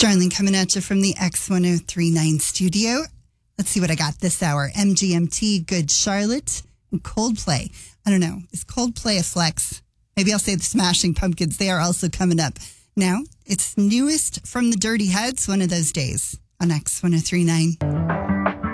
Darling coming at you from the X1039 studio. Let's see what I got this hour. MGMT, Good Charlotte, and Coldplay. I don't know. Is Coldplay a flex? Maybe I'll say the Smashing Pumpkins. They are also coming up. Now, it's newest from the Dirty Heads, one of those days on X1039.